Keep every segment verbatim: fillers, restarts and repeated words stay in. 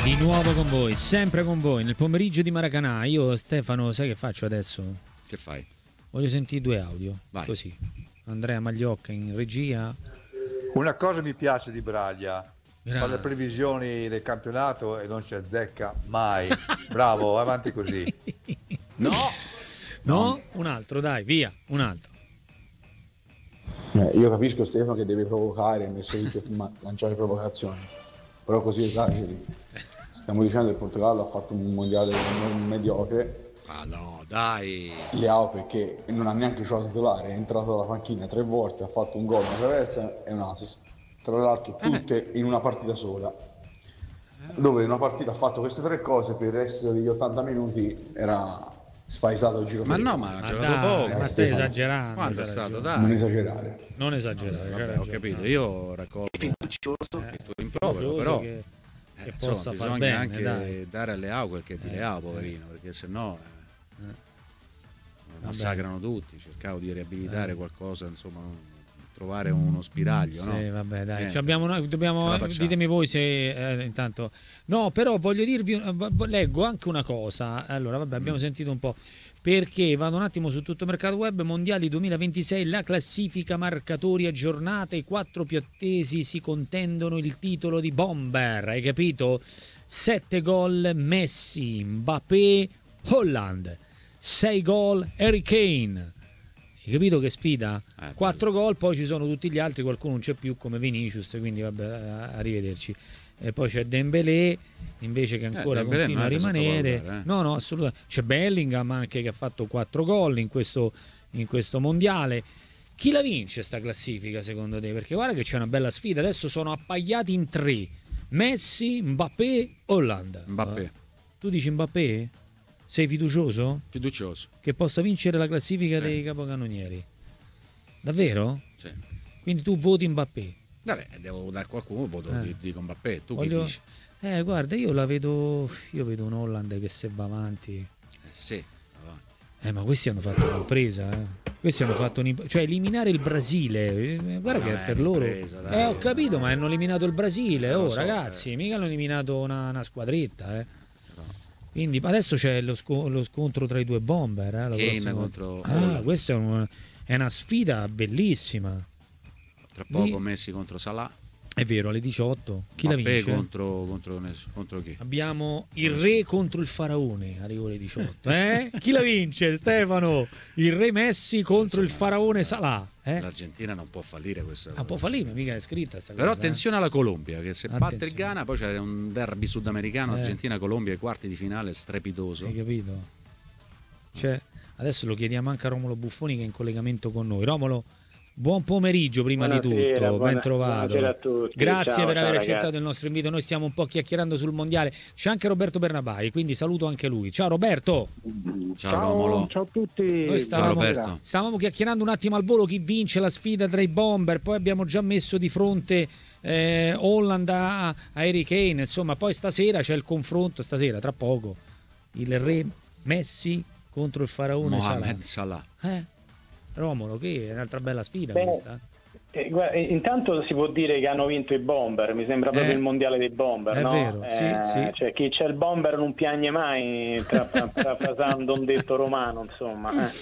Di nuovo con voi, sempre con voi, nel pomeriggio di Maracanà. Io, Stefano, sai che faccio adesso? Che fai? Voglio sentire due audio. Vai. Così. Andrea Magliocca in regia. Una cosa mi piace di Braglia. Gra- Fa le previsioni del campionato e non si azzecca mai. Bravo, avanti così. No! No? Un altro, dai, via, un altro. Eh, io capisco Stefano che deve provocare, ha messo lì per ma- lanciare provocazioni, però così esageri. Stiamo dicendo che il Portogallo ha fatto un mondiale mediocre. Ah no, dai! Leao perché non ha neanche giocato titolare, è entrato dalla panchina tre volte, ha fatto un gol, una traversa e un assist. Tra l'altro tutte in una partita sola, dove in una partita ha fatto queste tre cose, per il resto degli ottanta minuti era spaesato il giro. Ma no, ma ha Ma giocato dai, poco. ma stai esagerando. Quando è c'ha stato, ragione. dai? Non esagerare. Non esagerare. Vabbè, c'ha ho ragione. capito, io raccolgo il tuo rimprovero, però che, che eh, possa insomma, far bisogna bene, anche dai. dare a Leao quel che è di Leao, poverino, perché sennò eh, lo massacrano tutti. Cercavo di riabilitare Eh. qualcosa, insomma, trovare uno spiraglio, no? Sì, vabbè, dai. Niente. Ci abbiamo, noi Ce dobbiamo, la facciamo. ditemi voi se eh, intanto. No, però voglio dirvi, eh, leggo anche una cosa. Allora, vabbè, abbiamo Mm. sentito un po'. Perché vado un attimo su tutto il mercato web, mondiali duemilaventisei, la classifica, marcatori aggiornata, i quattro più attesi si contendono il titolo di bomber, hai capito? Sette gol Messi, Mbappé, Holland, sei gol Harry Kane. Hai capito che sfida? Eh, Quattro gol, poi ci sono tutti gli altri, qualcuno non c'è più come Vinicius, quindi vabbè, arrivederci. E poi c'è Dembélé invece che ancora Eh, Dembélé continua a non è da rimanere. sottovalutare, eh. No, no, assolutamente. C'è Bellingham anche che ha fatto quattro gol in questo, in questo mondiale. Chi la vince sta classifica secondo te? Perché guarda che c'è una bella sfida. Adesso sono appaiati in tre: Messi, Mbappé, Holland. Mbappé, Eh, Tu dici Mbappé? Sei fiducioso fiducioso. che possa vincere la classifica Sì. dei capocannonieri? Davvero? Sì. Quindi tu voti Mbappé? Vabbè, devo votare qualcuno, voto Eh. di, di con Mbappé. Tu Voglio- che dici? Eh, guarda, io la vedo. Io vedo un Holland che se va avanti. Eh, sì, avanti. Eh, ma questi hanno fatto un'impresa, eh. Questi hanno fatto un'impresa. Cioè, eliminare il Brasile. eh, Guarda Ma che non è per loro. un'impresa, dai. Eh, ho capito, ma hanno eliminato il Brasile. Lo Oh, so, ragazzi, eh. mica hanno eliminato una, una squadretta, eh. Però Quindi adesso c'è lo, sco- lo scontro tra i due bomber. Eh, la Kane prossima- contro Ah, Holland. questa è, un- è una sfida bellissima. Tra poco Lì- Messi contro Salah. È vero, alle diciotto. Chi la Mbappé vince? contro, contro, contro chi? Abbiamo il re contro il faraone alle ore diciotto. Eh? Chi la vince, Stefano? Il re Messi contro il Insomma, faraone eh, Salah. Eh? L'Argentina non può fallire questa Ah, può cosa. fallire, mica è scritta sta Però cosa, attenzione alla Colombia, che se batte il Attenzione. Ghana, poi c'è un derby sudamericano, Eh. Argentina-Colombia, ai quarti di finale eh. strepitoso. Hai capito? Cioè, adesso lo chiediamo anche a Romolo Buffoni che è in collegamento con noi. Romolo, buon pomeriggio prima di Buonasera, tutto, buona- ben trovato. buonasera a tutti. Grazie Ciao, per ciao, aver ragazzi. accettato il nostro invito. Noi stiamo un po' chiacchierando sul mondiale. C'è anche Roberto Bernabai, quindi saluto anche lui. Ciao Roberto. Ciao, Romolo. Ciao a tutti. Noi Ciao stavamo, Roberto. stavamo chiacchierando un attimo al volo chi vince la sfida tra i bomber, poi abbiamo già messo di fronte eh, Holland a, a Harry Kane, insomma, poi stasera c'è il confronto, stasera tra poco, il re Messi contro il faraone Mohamed Salah. Salah. Eh? Romolo, che è un'altra bella sfida Beh, questa. Eh, guarda, eh, intanto si può dire che hanno vinto i bomber, mi sembra proprio Eh, il mondiale dei bomber, è no? vero, sì, Eh, sì. Cioè, chi c'è il bomber non piagne mai, tra- tra- parafrasando un detto romano, insomma. eh.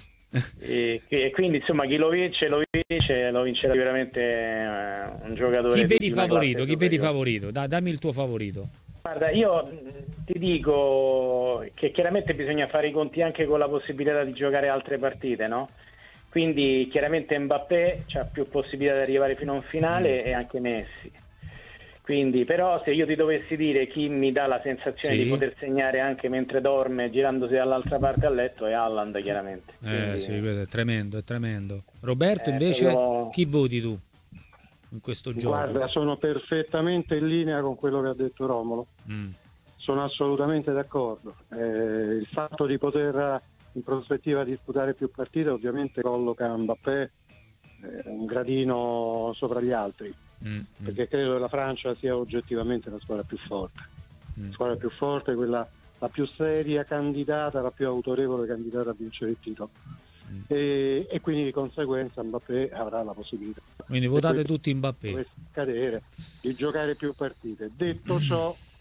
E, e quindi, insomma, chi lo vince, lo vince, lo vincerà veramente eh, un giocatore. Chi di vedi una favorito? classe Chi vedi superiore. favorito? Da- dammi il tuo favorito. Guarda, io mh, ti dico che chiaramente bisogna fare i conti anche con la possibilità di giocare altre partite, no? Quindi chiaramente Mbappé ha più possibilità di arrivare fino a un finale Mm. e anche Messi. Quindi, però, se io ti dovessi dire chi mi dà la sensazione Sì. di poter segnare anche mentre dorme, girandosi dall'altra parte al letto, è Haaland, chiaramente. Eh Quindi, sì, questo è tremendo, è tremendo. Roberto, Eh, invece, però- chi voti tu in questo gioco? Guarda, sono perfettamente in linea con quello che ha detto Romolo, Mm. sono assolutamente d'accordo. Eh, il fatto di poter eh, in prospettiva disputare più partite ovviamente colloca Mbappé eh, un gradino sopra gli altri, Mm, mm, perché credo che la Francia sia oggettivamente la squadra più forte, mm. la squadra più forte, quella la più seria candidata, la più autorevole candidata a vincere il titolo. Mm. E, e quindi di conseguenza Mbappé avrà la possibilità, Quindi votate questo- tutti Mbappé. dovesse cadere, di giocare più partite. Detto ciò,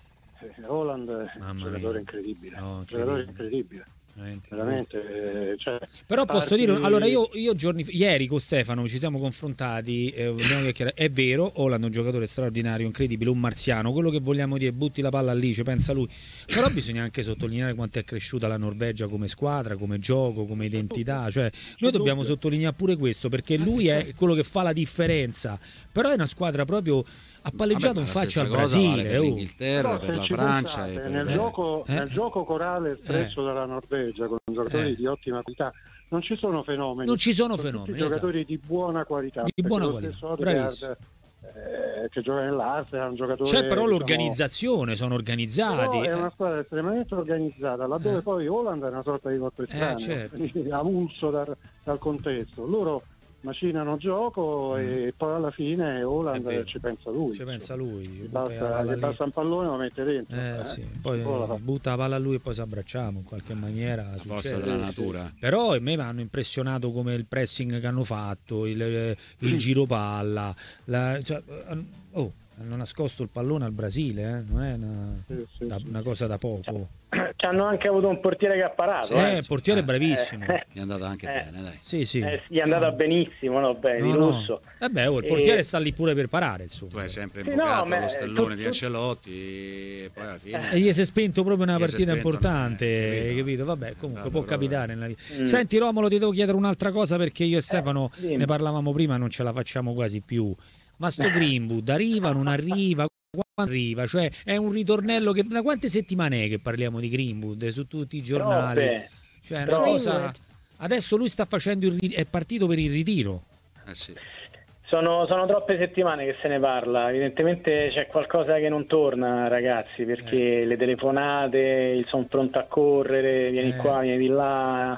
Haaland è un Mamma giocatore mia. incredibile, No, un giocatore incredibile. incredibile. Veramente. Veramente, eh, cioè, Però posso parti- dire, allora io, io giorni ieri con Stefano ci siamo confrontati, eh, abbiamo chiacchierato. È vero, Haaland è un giocatore straordinario, incredibile, un marziano, quello che vogliamo dire, butti la palla lì, ci pensa lui. Però bisogna anche sottolineare quanto è cresciuta la Norvegia come squadra, come gioco, come identità, cioè noi dobbiamo sottolineare pure questo, perché lui è quello che fa la differenza, però è una squadra proprio... ha palleggiato in faccia al Brasile, per oh. l'Inghilterra, Però per se la ci Francia pensate, e per... nel, eh, gioco, eh. nel gioco corale espresso Eh. dalla Norvegia con giocatori Eh. di ottima qualità non ci sono fenomeni, Non ci sono sono fenomeni, tutti giocatori di buona qualità, Di perché buona lo qualità, stesso bravissimo. Odegaard, eh, che gioca nell'Arsenal è un giocatore, C'è però diciamo, l'organizzazione, sono organizzati. però è eh. una squadra estremamente organizzata, laddove Eh. poi Haaland è una sorta di colpo Eh, strano, certo. avulso dal, dal contesto. Loro macinano gioco e poi alla fine È Haaland vero. ci pensa lui. Ci pensa lui. Gli butta la basta, palla gli lì. basta un pallone e lo mette dentro. Eh, eh. sì. Poi Ora. butta la palla a lui e poi ci abbracciamo in qualche maniera. La forza succede. della natura. Però a me mi hanno impressionato come il pressing che hanno fatto, il, il giro palla. La, cioè, oh, hanno nascosto il pallone al Brasile, eh? Non è una, Sì, sì, da- sì. una cosa da poco. Ci hanno anche avuto un portiere che ha parato. Eh, eh. il portiere è Eh, bravissimo. Eh, Gli è andata anche Eh. bene, dai. Sì, sì. eh, gli è andata benissimo, no? Beh, No, di no. lusso. Vabbè, oh, il E- portiere sta lì pure per parare, insomma. Tu hai sempre Sì, invocato no, ma- lo stellone tu- di tu- Ancelotti e poi alla fine... E gli si è spento proprio una Gli si è partita spento, importante, eh, capito? capito? Vabbè, comunque Andato può proprio- capitare nella vita. Mm. Senti Romolo, ti devo chiedere un'altra cosa perché io e Stefano dimmi. ne parlavamo prima, non ce la facciamo quasi più. Ma sto Greenwood arriva, non arriva? Quando arriva? Cioè è un ritornello che... Da quante settimane è che parliamo di Greenwood su tutti i giornali? Troppe. Cioè è una Troppe. cosa... Adesso lui sta facendo il... ri- è partito per il ritiro. Eh sì. Sono, sono troppe settimane che se ne parla, evidentemente c'è qualcosa che non torna, ragazzi, perché le telefonate, il sono pronto a correre, vieni Eh. qua, vieni di là,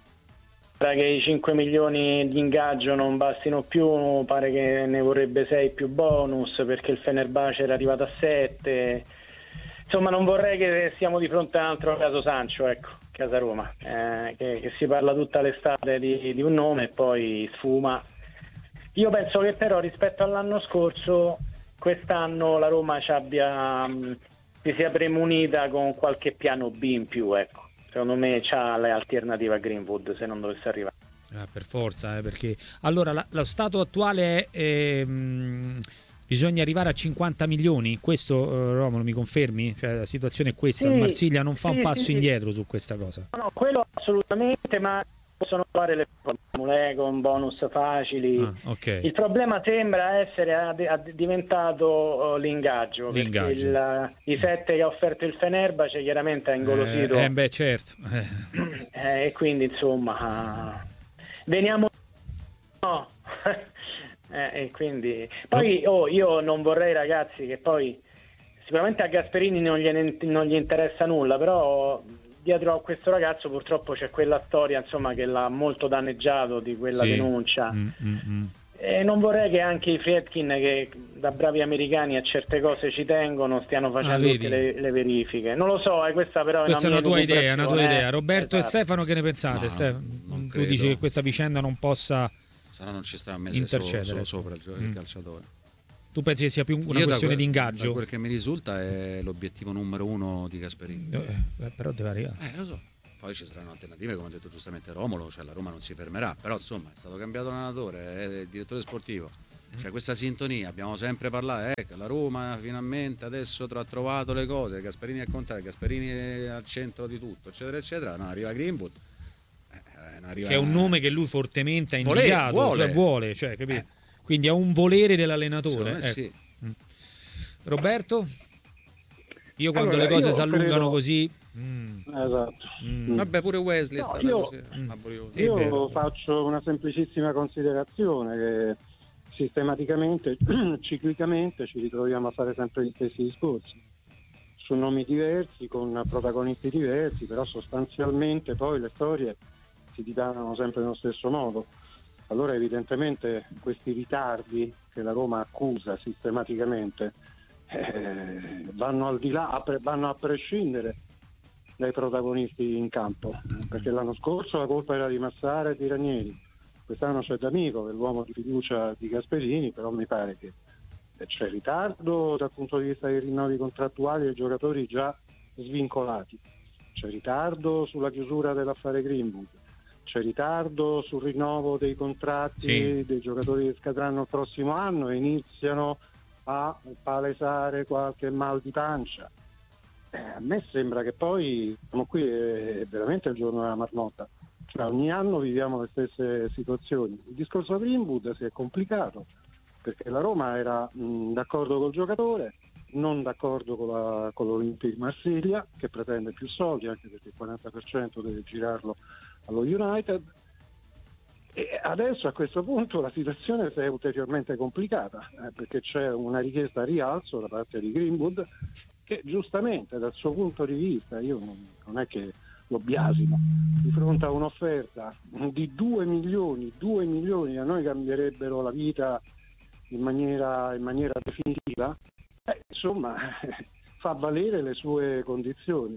pare che i cinque milioni di ingaggio non bastino più, pare che ne vorrebbe sei più bonus perché il Fenerbahce era arrivato a sette. Insomma, non vorrei che siamo di fronte a un altro caso Sancho, ecco, Casa Roma, eh, che, che si parla tutta l'estate di, di un nome e poi sfuma. Io penso che però rispetto all'anno scorso, quest'anno la Roma ci abbia, mh, si sia premunita con qualche piano B in più, ecco. Secondo me c'ha l'alternativa a Greenwood se non dovesse arrivare. Ah, per forza, eh, perché allora la- lo stato attuale è ehm, bisogna arrivare a cinquanta milioni. Questo eh, Romolo mi confermi? Cioè la situazione è questa, Sì, il Marsiglia non fa un sì, passo sì, sì. indietro su questa cosa. No, no, quello assolutamente, ma possono fare le formule con bonus facili. Ah, ok. Il problema sembra essere ha, ha diventato oh, l'ingaggio, L'ingaggio. perché il- i sette che ha offerto il Fenerbahce chiaramente ha ingolosito Eh, eh, beh, certo. Eh. eh, e quindi insomma veniamo no. Eh, e quindi poi oh, io non vorrei, ragazzi, che poi sicuramente a Gasperini non, gliene, non gli interessa nulla, però dietro a questo ragazzo purtroppo c'è quella storia, insomma, che l'ha molto danneggiato di quella Sì. denuncia. Mm, mm, mm. E non vorrei che anche i Friedkin, che da bravi americani a certe cose ci tengono, stiano facendo Ah, vedi? tutte le, le verifiche. Non lo so, eh, questa però Questa è una una mia tua idea, una tua elucubrazione, idea. eh. Roberto e Esatto. Stefano, che ne pensate? No, Stefano? non tu credo. dici che questa vicenda non possa... Se no non ci sta un mese solo, Intercedere. solo sopra il, gio- il Mm. calciatore. Tu pensi che sia più una Io da questione quel- di Da ingaggio? quel che mi risulta è l'obiettivo numero uno di Gasperini. Eh, eh, però deve arrivare. Eh, lo so. Poi ci saranno alternative, come ha detto giustamente Romolo, cioè la Roma non si fermerà, però insomma è stato cambiato l'allenatore, è il direttore sportivo. C'è questa sintonia, abbiamo sempre parlato, eh, che la Roma finalmente adesso ha trovato le cose, Gasperini è al contrario, Gasperini è al centro di tutto, eccetera, eccetera. No, arriva Greenwood. eh, non arriva- Che è un nome che lui fortemente ha Vole- indicato, vuole. cioè vuole, cioè, capito? Quindi è un volere dell'allenatore. Secondo me ecco. sì. Roberto? Io quando Allora, le cose io si allungano credo- così... mm, Esatto. mm. Vabbè, pure Wesley è No, stato io- così, Mm. laborioso. Sì, è vero. Io faccio una semplicissima considerazione che sistematicamente, ciclicamente ci ritroviamo a fare sempre gli stessi discorsi su nomi diversi, con protagonisti diversi, però sostanzialmente poi le storie si dipanano sempre nello stesso modo. Allora evidentemente questi ritardi che la Roma accusa sistematicamente eh, vanno al di là, a pre- vanno a prescindere dai protagonisti in campo, perché l'anno scorso la colpa era di Massara e di Ranieri, quest'anno c'è D'Amico che è l'uomo di fiducia di Gasperini, però mi pare che c'è ritardo dal punto di vista dei rinnovi contrattuali dei giocatori già svincolati, c'è ritardo sulla chiusura dell'affare Greenwood, c'è ritardo sul rinnovo dei contratti sì. dei giocatori che scadranno il prossimo anno e iniziano a palesare qualche mal di pancia. Eh, a me sembra che poi siamo qui, è veramente il giorno della marmotta, cioè, ogni anno viviamo le stesse situazioni. Il discorso Greenwood si è complicato perché la Roma era mh, d'accordo col giocatore, non d'accordo con, la, con l'Olympique Marsiglia, che pretende più soldi, anche perché il quaranta per cento deve girarlo allo United, e adesso a questo punto la situazione si è ulteriormente complicata, eh, perché c'è una richiesta a rialzo da parte di Greenwood che giustamente dal suo punto di vista, io non, non è che lo biasimo, di fronte a un'offerta di due milioni, due milioni a noi cambierebbero la vita in maniera, in maniera definitiva, eh, insomma fa valere le sue condizioni.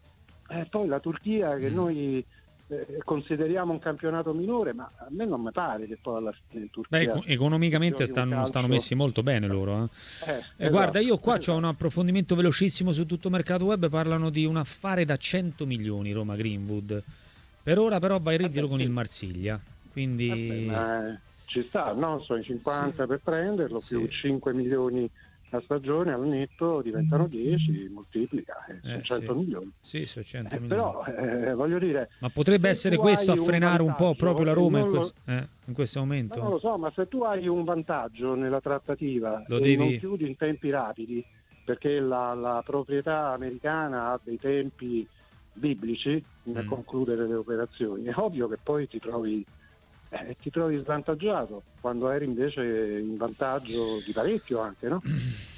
E poi la Turchia, che noi eh, consideriamo un campionato minore, ma a me non mi pare che poi alla fine in Turchia... Beh, economicamente stanno, stanno messi molto bene loro. Eh. Eh, eh, esatto, guarda, io qua esatto. ho un approfondimento velocissimo su tutto mercato web, parlano di un affare da cento milioni Roma Greenwood. Per ora però va in ritiro con il Marsiglia, quindi... Vabbè, ma, ci sta, no? Sono i cinquanta sì. per prenderlo, sì. più cinque milioni a stagione, al netto diventano dieci, moltiplica, eh, sono eh, cento sì. milioni. Sì, sono cento eh, milioni. Però eh, voglio dire, ma potrebbe essere questo a frenare un, un po' proprio la Roma in, questo, lo, eh, in questo momento? Non lo so, ma se tu hai un vantaggio nella trattativa lo e devi... non chiudi in tempi rapidi, perché la, la proprietà americana ha dei tempi biblici nel mm. concludere le operazioni, è ovvio che poi ti trovi Eh, ti trovi svantaggiato quando eri invece in vantaggio di parecchio anche, no?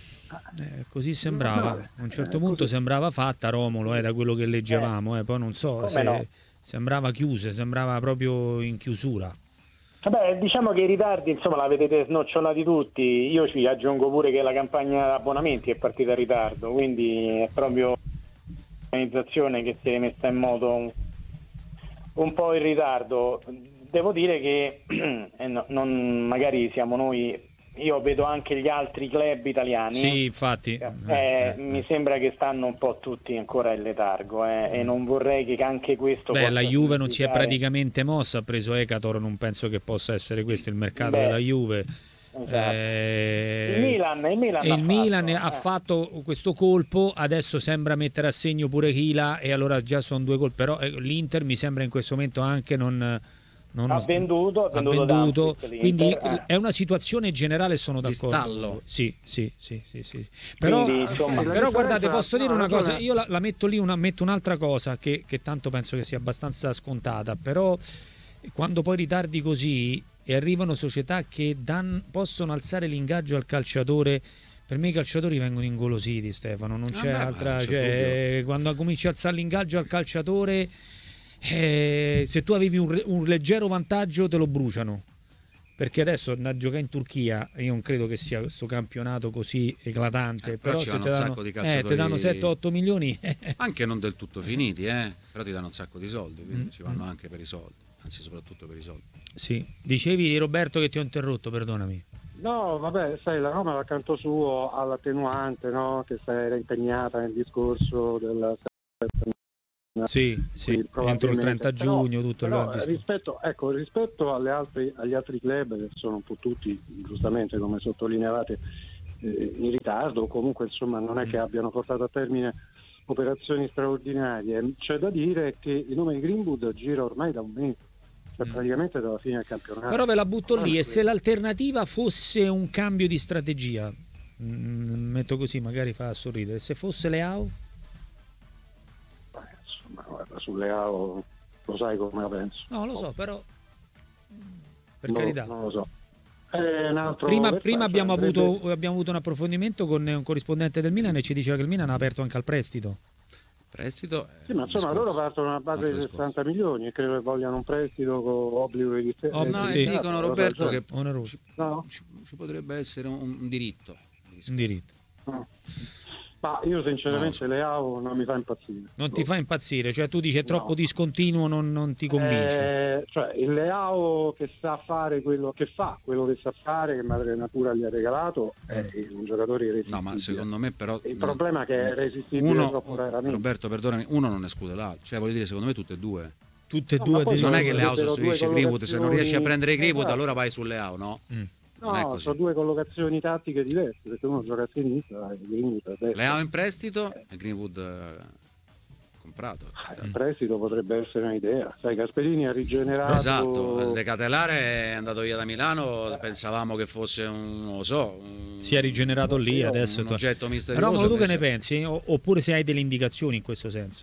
Eh, così sembrava, a un certo eh, punto così. sembrava fatta Romolo, eh, da quello che leggevamo, eh, poi non so se no. sembrava chiusa, sembrava proprio in chiusura. Vabbè, diciamo che i ritardi, insomma, l'avete snocciolati tutti. Io ci aggiungo pure che la campagna abbonamenti è partita in ritardo, quindi è proprio un'organizzazione che si è messa in moto un, un po' in ritardo. Devo dire che eh, no, non, magari siamo noi, io vedo anche gli altri club italiani. Sì, infatti. Eh, eh, mi sembra che stanno un po' tutti ancora in letargo eh, e non vorrei che anche questo... Beh, la Juve non si è praticamente mossa, ha preso Ekator, non penso che possa essere questo il mercato Beh, della Juve. Esatto. Eh, il Milan, il Milan, e ha, il fatto, Milan eh. ha fatto questo colpo, adesso sembra mettere a segno pure Chila e allora già sono due colpi, però eh, l'Inter mi sembra in questo momento anche non... Non ha venduto, ha venduto, ha venduto Dumpis, quindi eh. è una situazione generale, sono d'accordo. Stallo. Sì, sì, sì, sì, sì. Però, quindi, insomma, però guardate, posso no, dire una cosa, è... io la, la metto lì, una, metto un'altra cosa che, che tanto penso che sia abbastanza scontata, però quando poi ritardi così e arrivano società che dan, possono alzare l'ingaggio al calciatore, per me i calciatori vengono ingolositi, Stefano, non c'è ah, beh, altra, non c'è cioè, quando cominci a alzare l'ingaggio al calciatore, Eh, se tu avevi un, un leggero vantaggio te lo bruciano, perché adesso andare a giocare in Turchia io non credo che sia questo campionato così eclatante, eh, però, però se ti danno, eh, ti danno sette otto milioni anche non del tutto finiti, eh, però ti danno un sacco di soldi, quindi mm. ci vanno anche per i soldi, anzi soprattutto per i soldi. Sì, dicevi Roberto che ti ho interrotto, perdonami. No, vabbè, sai, la Roma dal canto suo ha l'attenuante, no? Che era impegnata nel discorso del... Sì, sì, entro il trenta giugno tutto però, il rispetto, ecco, rispetto alle altri, agli altri club che sono un po' tutti, giustamente come sottolineavate, eh, in ritardo, o comunque insomma non è che abbiano portato a termine operazioni straordinarie, c'è da dire che il nome di Greenwood gira ormai da un mese, cioè mm. praticamente dalla fine del campionato. Però ve la butto lì, e se l'alternativa fosse un cambio di strategia, mm, metto così, magari fa sorridere, se fosse Leao? Ma guarda, sulle A O lo sai come la penso. No, lo so, però per no, carità. Non lo so. È un altro prima prima abbiamo, andrebbe... avuto, abbiamo avuto un approfondimento con un corrispondente del Milan e ci diceva che il Milan ha aperto anche al prestito. Prestito? Sì, ma insomma loro partono a base di sessanta milioni e credo che vogliano un prestito con obbligo di difesa. Oh, no, sì. e dicono Roberto che ci, no? ci, ci potrebbe essere un, un diritto. Un diritto. No. Ma io sinceramente No, Leao non mi fa impazzire. Non ti fa impazzire, cioè tu dici è troppo No. discontinuo, non, non ti convince. Eh, cioè il Leao che sa fare quello che fa, quello che sa fare, che Madre Natura gli ha regalato, è un giocatore irresistibile. No, ma secondo me però... Il no, problema è che è resistibile uno, troppo raramente. Roberto, perdonami, uno non esclude l'altro. Cioè, voglio dire, secondo me tutte e due. Tutte e No, due ma poi Non è addirittura. che Leao Sarebbero sostituisce due Greenwood, se non riesci a prendere Greenwood esatto. allora vai sul Leao, no? Mm. Non è No, così. sono due collocazioni tattiche diverse, perché uno gioca a sinistra e Greenwood a destra. Leao in prestito e Greenwood eh, comprato. Eh, Il prestito potrebbe essere un'idea. Sai, Gasperini ha rigenerato... Esatto, De Catelare è andato via da Milano, pensavamo che fosse un, non lo so, un, Si è rigenerato lì, Io- adesso... un oggetto misterioso. Romolo, tu che ne invece- pensi? O- oppure se hai delle indicazioni in questo senso?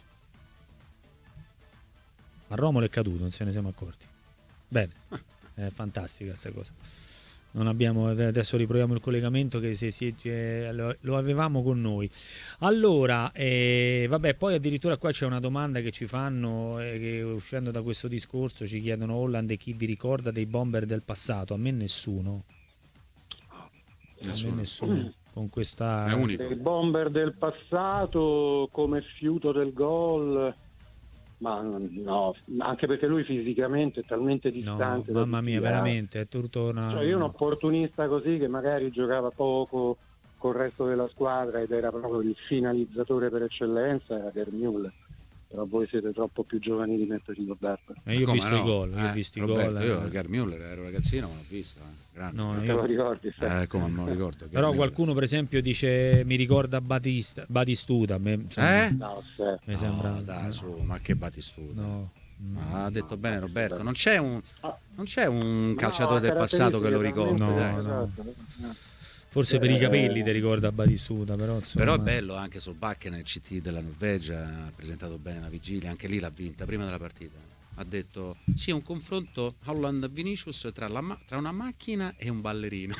Ma Romolo è caduto, non se ne siamo accorti. Bene, è fantastica questa cosa. Non abbiamo, adesso riproviamo il collegamento che se, si- eh, lo, lo avevamo con noi. Allora, eh, vabbè, poi addirittura qua c'è una domanda che ci fanno, eh, che uscendo da questo discorso ci chiedono Holland e chi vi ricorda dei bomber del passato. A me nessuno. A Nessuno. me nessuno. Con questa... È unico. dei bomber del passato come fiuto del gol, ma no, anche perché lui fisicamente è talmente No, distante. da mamma mia, tutti, eh. veramente, è tutto una... Cioè, io un opportunista così che magari giocava poco col resto della squadra ed era proprio il finalizzatore per eccellenza era Gerd Müller. Però voi siete troppo più giovani di me per ricordarvelo. Eh, io ho Come visto no? i gol, io ho Eh, visto i Roberto, gol. Io eh. Gerd Müller ero ragazzino, ma l'ho visto. Eh. Grande. No, Non te io- lo ricordi? sai? Eh, come non lo ricordo. Gerd Però Müller. qualcuno per esempio dice mi ricorda Batista, Batistuta, a me, insomma, Eh? No, se- mi No, sembra... dai, su, ma che Batistuta. No. Ma ha detto bene Roberto, non c'è un, Ah. non c'è un No, calciatore del passato che lo ricorda. No, caratteristiche dai. talmente- no. esatto. Forse per i Eh, capelli ti ricorda Batistuta, però insomma... Però è bello anche sul Bakken, nel C T della Norvegia, ha presentato bene la vigilia, anche lì l'ha vinta prima della partita. Ha detto sì, è un confronto Holland-Vinicius tra, la ma- tra una macchina e un ballerino.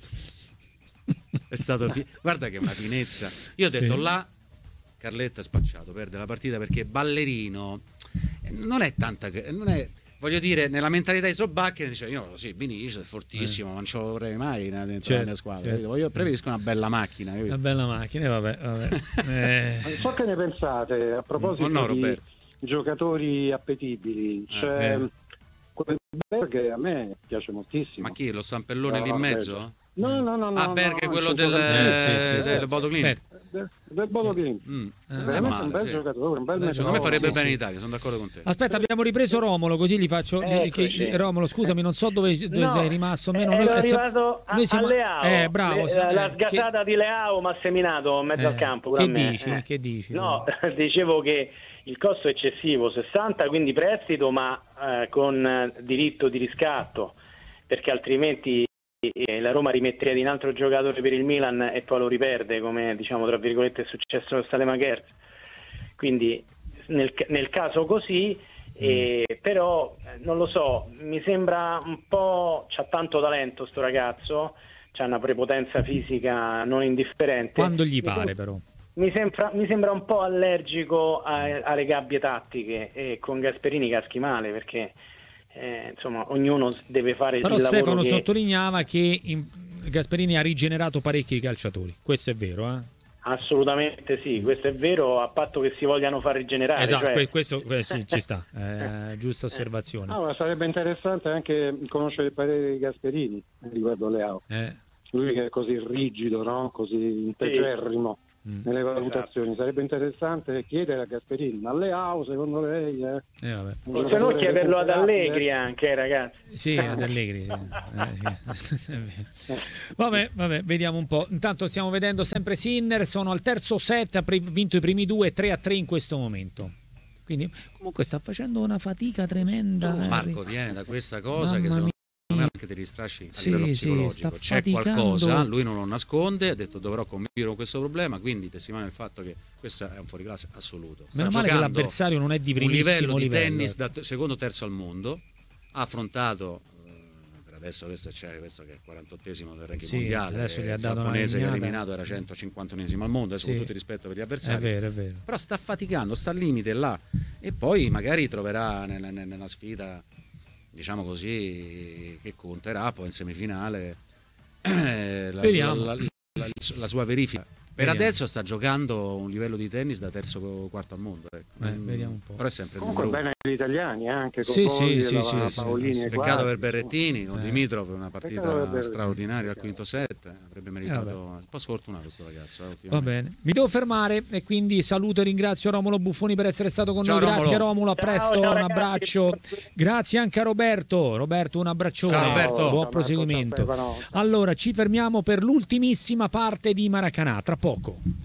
È stato fi- guarda che è una finezza. Io ho Sì. detto là Carletto è spacciato, perde la partita perché ballerino eh, non è tanta che- non è, voglio dire, nella mentalità di Solbakken dice io sì, Vinicius è fortissimo, ma non ce lo vorrei mai nella- dentro Certo, la mia squadra. certo. Voglio, preferisco una bella macchina, capito? Una bella macchina, vabbè, vabbè. Eh, Non so che ne pensate a proposito Oh no, di Roberto. giocatori appetibili. C'è Eh. quel Berg che a me piace moltissimo. Ma chi? Lo stampellone No, lì in no, mezzo? No, no, no, no. Ah, no, Berg è no, quello il del, centrocampista. Eh, sì, sì, del sì. Bodo Glimt. Beh, Del, del Bodo Glimt. Mm. Eh, Veramente male, un bel sì. giocatore, un bel Beh, Secondo me No, farebbe sì, bene sì. in Italia, sono d'accordo con te. Aspetta, abbiamo ripreso Romolo, così gli faccio... Eccoci. che- Romolo, scusami, non so dove, dove No, sei rimasto. eh, Meno, ero noi- arrivato a, noi siamo- a Leao. Eh, bravo. Le- sì, la, eh, la sgasata di Leao mi ha seminato in mezzo eh, al campo. pure Che a me, dici? eh. Che dici? No, dicevo che il costo è eccessivo, sessanta, quindi prestito, ma eh, con eh, diritto di riscatto, perché altrimenti eh, la Roma rimetterebbe in altro giocatore per il Milan e poi lo riperde, come diciamo tra virgolette è successo con Salemaker. Quindi nel, nel caso così, eh, però eh, non lo so, mi sembra un po', c'ha tanto talento sto ragazzo, c'ha una prepotenza fisica non indifferente. Quando gli Mi pare, sem- però. Mi sembra, mi sembra un po' allergico a- alle gabbie tattiche e con Gasperini caschi male perché eh, insomma ognuno deve fare Però il lavoro Stefano che... sottolineava che in- Gasperini ha rigenerato parecchi calciatori. Questo è vero, eh? Assolutamente sì, questo è vero, a patto che si vogliano far rigenerare. Esatto, cioè- que- questo que- sì, ci sta. Eh, giusta osservazione. No, ma sarebbe interessante anche conoscere il parere di Gasperini riguardo Leao. Eh, Lui che è così rigido, no? Così integerrimo Mm. nelle valutazioni. Sarebbe interessante chiedere a Gasperini, ma Leao secondo lei è eh, vabbè. un O se no giocatore chiederlo ad recuperabile? Allegri anche, eh, ragazzi. Sì, ad Allegri. Sì. Eh, sì. È vero. Vabbè, vabbè, vediamo un po'. Intanto stiamo vedendo sempre Sinner, sono al terzo set, ha pre- vinto i primi due, tre a tre in questo momento. Quindi comunque sta facendo una fatica tremenda. eh. Marco viene da questa cosa Mamma che secondo mia. me anche ti distrasci a Sì, livello sì, psicologico. sta C'è faticando. qualcosa, lui non lo nasconde, ha detto dovrò convivere con questo problema, quindi testimonia il fatto che questo è un fuoriclasse assoluto. Sta Meno male che giocando l'avversario non è di un primissimo livello di livello, tennis ecco. da t- secondo terzo al mondo, ha affrontato eh, per adesso questo c'è questo che è il quarantottesimo del ranking Sì, mondiale, adesso gli ha il dato una giapponese che ha eliminata. eliminato era centocinquantunesimo al mondo, adesso Sì. con tutto il rispetto per gli È avversari. vero, è vero. Però sta faticando, sta al limite là e poi magari troverà nella, nella sfida, diciamo così, che conterà poi in semifinale eh, la, Vediamo. la- la- la- la sua verifica. Per Vediamo. adesso sta giocando un livello di tennis da terzo o quarto al mondo. Ecco. Eh, vediamo un po'. Però è sempre il Comunque numero bene uno. gli italiani anche con Sì, Poggi, sì, la- sì, la sì, Paolini sì. e Peccato guardi. per Berrettini, con Eh. Dimitrov, una Peccato per partita Berrettini. straordinaria al quinto set, avrebbe meritato, vabbè. un po' sfortunato questo ragazzo. eh, Va ultimamente. bene, mi devo fermare e quindi saluto e ringrazio Romolo Buffoni per essere stato con Ciao, noi. Grazie Romolo. Romulo, a Ciao, presto, ciao, un ragazzi. abbraccio. Grazie anche a Roberto. Roberto, un abbraccione. Ciao, Roberto. Buon Marco, proseguimento. ciao, Stefano. Allora, ci fermiamo per l'ultimissima parte di Maracanà, tra poco.